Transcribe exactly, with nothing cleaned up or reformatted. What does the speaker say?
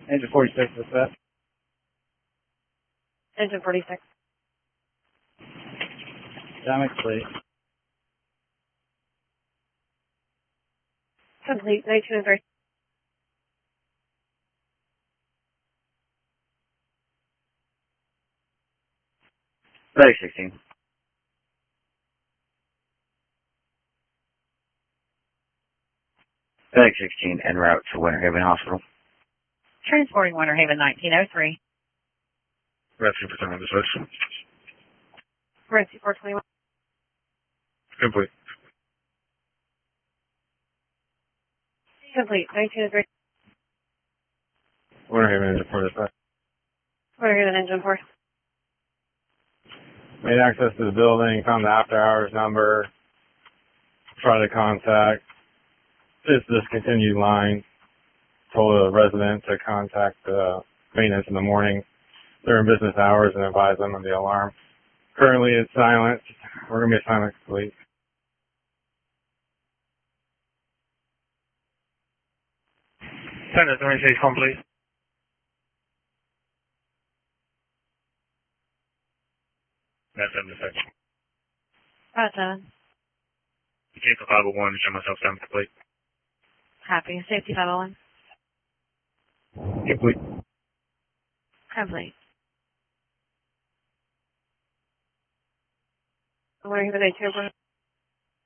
Engine forty-six, what's that? Engine forty-six. Dynamic fleet. Complete. ninety-two and three. Bay sixteen. Bay sixteen en route to Winter Haven Hospital. Transporting Winter Haven nineteen oh three. Rescue for time dispatch. Rescue four twenty-one. Complete. Complete. ninety-two and three. Winter Haven engine for dispatch. Winter Haven engine four. Made access to the building, found the after hours number, tried to contact. It's discontinued line. Told a resident to contact uh, maintenance in the morning during business hours and advise them of the alarm. Currently it's silent. We're going to be silent complete. Send it to me, please, complete. That's seven dispatch. Five seven. Vehicle five oh one, show myself seven complete. Happy. Safety five oh one. Complete. Complete. Winter Haven eighty-two.